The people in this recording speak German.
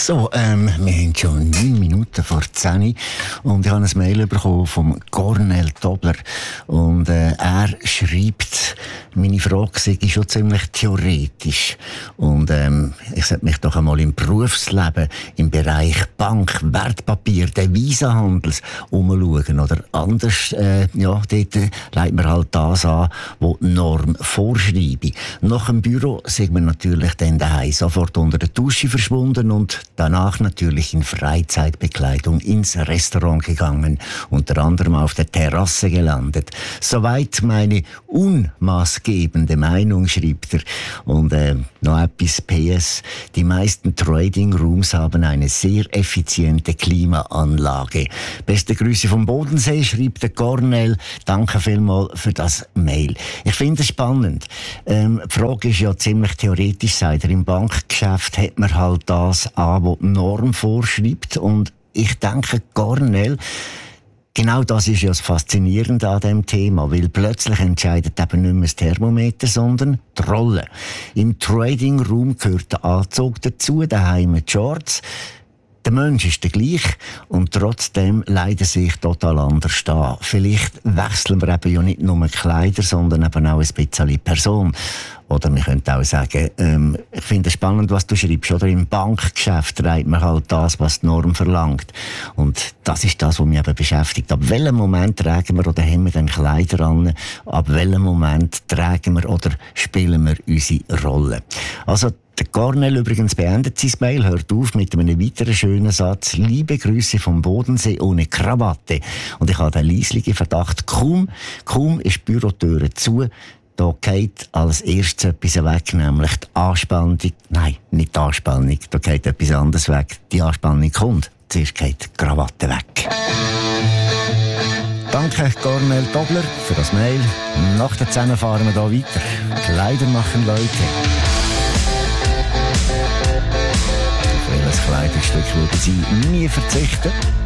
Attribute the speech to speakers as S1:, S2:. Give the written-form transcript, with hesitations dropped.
S1: So, wir haben schon 9 Minuten vor 10 und ich habe ein Mail bekommen vom Cornel Tobler. Und er schreibt, meine Frage sei schon ziemlich theoretisch. Und ich sollte mich doch einmal im Berufsleben im Bereich Bank, Wertpapier, Devisenhandels umschauen. Oder anders, dort legt man halt das an, was die Norm vorschreibe. Nach dem Büro sind wir natürlich dann daheim sofort unter der Dusche verschwunden und danach natürlich in Freizeitbekleidung ins Restaurant gegangen, unter anderem auf der Terrasse gelandet. Soweit meine unmaßgebende Meinung, schreibt er. Und noch etwas PS. Die meisten Trading Rooms haben eine sehr effiziente Klimaanlage. Beste Grüße vom Bodensee, schreibt der Cornel. Danke vielmals für das Mail. Ich finde es spannend. Die Frage ist ja ziemlich theoretisch, sagt er. Im Bankgeschäft hat man halt das an, was die Norm vorschreibt. Und ich denke, Cornel, genau das ist ja das Faszinierende an diesem Thema, weil plötzlich entscheidet eben nicht mehr das Thermometer, sondern die Rolle. Im Trading Room gehört der Anzug dazu, daheim die Shorts. Der Mensch ist der gleiche und trotzdem leiden sich total anders an. Vielleicht wechseln wir eben ja nicht nur Kleider, sondern eben auch ein bisschen die Person. Oder wir könnten auch sagen, ich finde es spannend, was du schreibst. Oder im Bankgeschäft trägt man halt das, was die Norm verlangt. Und das ist das, was mich eben beschäftigt. Ab welchem Moment tragen wir oder haben wir dann Kleider an? Ab welchem Moment tragen wir oder spielen wir unsere Rolle? Also, der Cornel übrigens beendet sein Mail, hört auf mit einem weiteren schönen Satz. Liebe Grüße vom Bodensee ohne Krawatte. Und ich habe den leislichen Verdacht, kaum ist die Bürotüre zu, da geht als erstes etwas weg, nämlich die Anspannung. Nein, nicht die Anspannung, da geht etwas anderes weg. Die Anspannung kommt, zuerst geht die Krawatte weg. Danke, Cornel Tobler, für das Mail. Nach der 10 fahren wir hier weiter. Kleider machen Leute. Auf welches Kleidungsstück würden Sie nie verzichten?